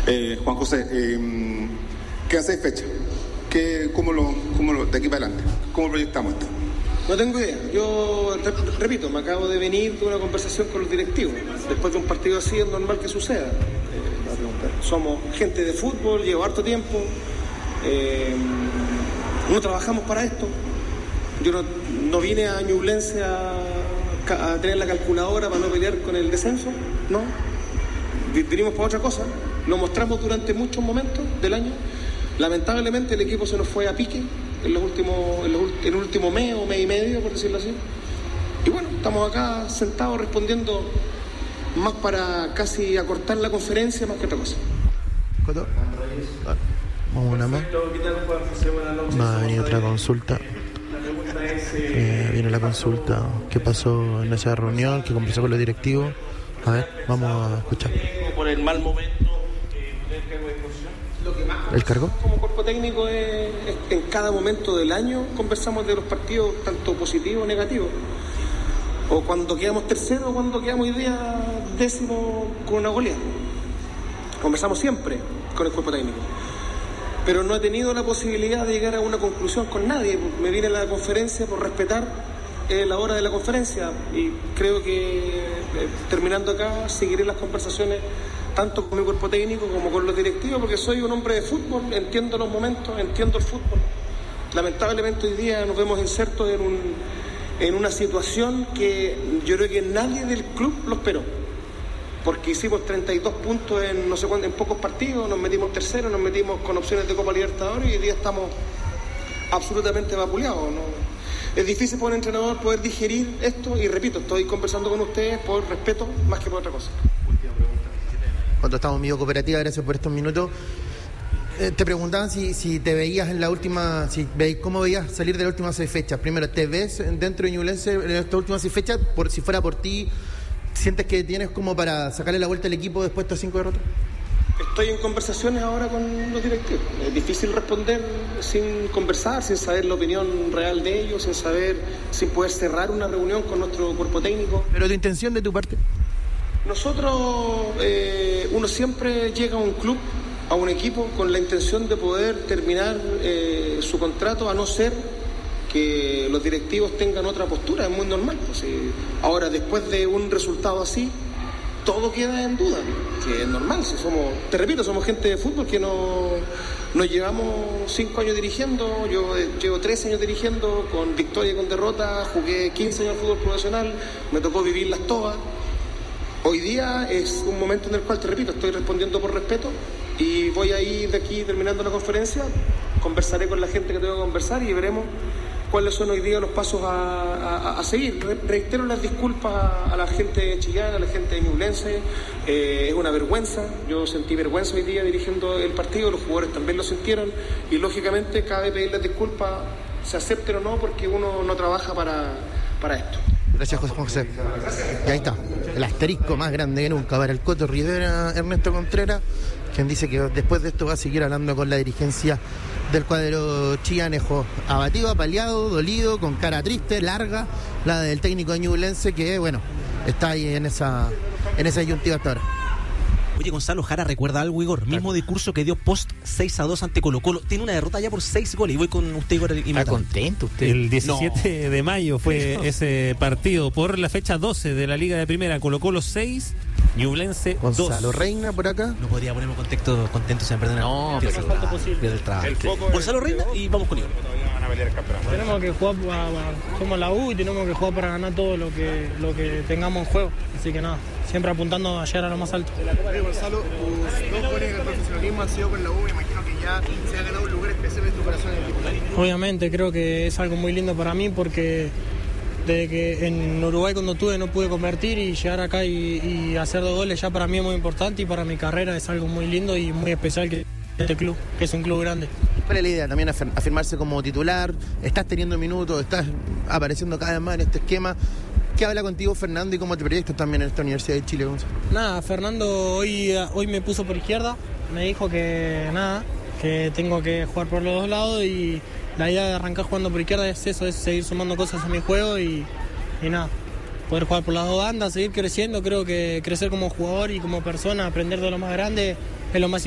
Juan José, quedan 6 fechas. ¿Cómo lo de aquí para adelante? ¿Cómo proyectamos esto? No tengo idea. Yo repito, me acabo de venir de una conversación con los directivos. Después de un partido así es normal que suceda. Somos gente de fútbol, llevo harto tiempo. No trabajamos para esto. Yo no vine a Ñublense a tener la calculadora para no pelear con el descenso, no. Vinimos para otra cosa. Lo mostramos durante muchos momentos del año. Lamentablemente el equipo se nos fue a pique en el último mes o mes y medio, por decirlo así. Y bueno, estamos acá sentados respondiendo más para casi acortar la conferencia más que otra cosa. ¿Coto? Vamos una más. Va a venir otra consulta. Viene la consulta. ¿Qué pasó en esa reunión? ¿Qué conversó con los directivos? A ver, vamos a escuchar. Por el mal momento, ¿El cargo? Como cuerpo técnico en cada momento del año conversamos de los partidos, tanto positivos o negativos. O cuando quedamos tercero o cuando quedamos hoy día décimo con una goleada. Conversamos siempre con el cuerpo técnico. Pero no he tenido la posibilidad de llegar a una conclusión con nadie. Me vine a la conferencia por respetar la hora de la conferencia y creo que terminando acá seguiré las conversaciones tanto con mi cuerpo técnico como con los directivos, porque soy un hombre de fútbol, entiendo los momentos, entiendo el fútbol. Lamentablemente hoy día nos vemos insertos en una situación que yo creo que nadie del club lo esperó, porque hicimos 32 puntos en no sé cuánto, en pocos partidos, nos metimos tercero, nos metimos con opciones de Copa Libertadores y hoy día estamos absolutamente vapuleados, ¿no? Es difícil para un entrenador poder digerir esto y repito, estoy conversando con ustedes por respeto más que por otra cosa. Cuando estamos medio cooperativa, gracias por estos minutos. Te preguntaban si te veías en la última, cómo veías salir de las últimas 6 fechas. Primero, ¿te ves dentro de Ñublense en estas últimas 6 fechas? Si fuera por ti, ¿sientes que tienes como para sacarle la vuelta al equipo después de estas 5 derrotas? Estoy en conversaciones ahora con los directivos. Es difícil responder sin conversar, sin saber la opinión real de ellos, sin poder cerrar una reunión con nuestro cuerpo técnico. ¿Pero tu intención de tu parte? Nosotros, uno siempre llega a un club, a un equipo, con la intención de poder terminar su contrato, a no ser que los directivos tengan otra postura, es muy normal. Pues, ahora, después de un resultado así, todo queda en duda, que es normal. Si somos gente de fútbol que nos llevamos 5 años dirigiendo, yo llevo 13 años dirigiendo, con victoria y con derrota, jugué 15 años de fútbol profesional, me tocó vivirlas todas. Hoy día es un momento en el cual, te repito, estoy respondiendo por respeto y voy a ir de aquí terminando la conferencia, conversaré con la gente que tengo que conversar y veremos cuáles son hoy día los pasos a seguir. Reitero las disculpas a la gente de Chillán, a la gente de Ñublense. Es una vergüenza, yo sentí vergüenza hoy día dirigiendo el partido, los jugadores también lo sintieron y lógicamente cabe pedirles disculpas, se acepten o no, porque uno no trabaja para esto. Gracias, José. Y ahí está, el asterisco más grande que nunca para el Coto Rivera, Ernesto Contreras, quien dice que después de esto va a seguir hablando con la dirigencia del cuadro chillanejo. Abatido, apaleado, dolido, con cara triste, larga, la del técnico de Ñublense, que bueno, está ahí en esa disyuntiva hasta ahora. Oye, Gonzalo Jara, ¿recuerda algo, Igor? Mismo discurso que dio post 6-2 ante Colo-Colo. Tiene una derrota ya por 6 goles. Y voy con usted, Igor. ¿Está contento usted? El 17 de mayo fue ese partido por la fecha 12 de la Liga de Primera. Colo-Colo 6, Ñublense 2. Gonzalo Reina por acá. No podría ponerme contento sin perder. No, pero falta posible del trabajo. Gonzalo Reina y vamos con Igor. Tenemos que jugar, somos la U y tenemos que jugar para ganar todo lo que tengamos en juego. Así que nada, siempre apuntando a llegar a lo más alto. Gonzalo, tus 2 goles en el profesionalismo han sido con la U, me imagino que ya se ha ganado un lugar especial en tu corazón en el equipo. Obviamente, creo que es algo muy lindo para mí porque desde que en Uruguay cuando tuve no pude convertir y llegar acá y hacer 2 goles ya para mí es muy importante y para mi carrera es algo muy lindo y muy especial que este club, que es un club grande. ¿Cuál es la idea? También afirmarse como titular, estás teniendo minutos, estás apareciendo cada vez más en este esquema. ¿Qué habla contigo Fernando y cómo te proyectas también en esta Universidad de Chile, Gonzalo? Nada, Fernando hoy me puso por izquierda, me dijo que tengo que jugar por los 2 lados y la idea de arrancar jugando por izquierda es eso, es seguir sumando cosas a mi juego y nada, poder jugar por las 2 bandas, seguir creciendo. Creo que crecer como jugador y como persona, aprender de lo más grande es lo más importante.